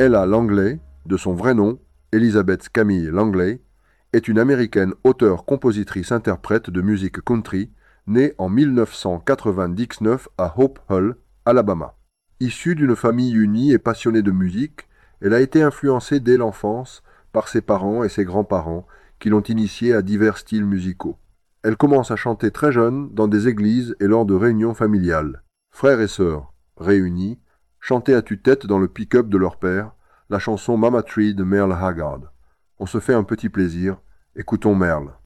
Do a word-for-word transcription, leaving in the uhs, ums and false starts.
Ella Langley, de son vrai nom, Elizabeth Camille Langley, est une américaine auteure-compositrice-interprète de musique country, née en mille neuf cent quatre-vingt-dix-neuf à Hope Hull, Alabama. Issue d'une famille unie et passionnée de musique, elle a été influencée dès l'enfance par ses parents et ses grands-parents qui l'ont initiée à divers styles musicaux. Elle commence à chanter très jeune dans des églises et lors de réunions familiales. Frères et sœurs, réunis, chantaient à tue-tête dans le pick-up de leur père la chanson Mama Tree de Merle Haggard. On se fait un petit plaisir, écoutons Merle.